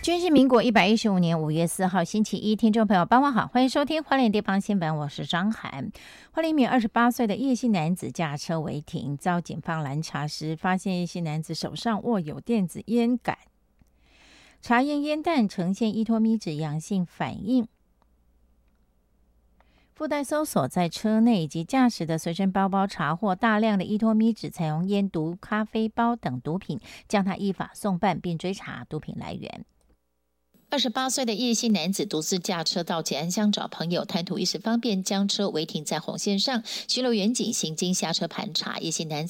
今是民国115年5月4号星期一，听众朋友傍晚好，欢迎收听花莲地方新闻，我是张涵。花莲一名28岁的叶姓男子驾车违停，遭警方拦查时，发现叶姓男子手上握有电子烟杆，查验烟弹呈现依托咪酯阳性反应。附带搜索在车内以及驾驶的随身包包查获大量的依托咪酯、彩虹烟毒、咖啡包等毒品，将他依法送办并追查毒品来源。28岁的叶姓男子独自驾车到捷安乡找朋友，贪图一时方便，将车违停在红线上。巡逻员警行经下车盘查，叶姓男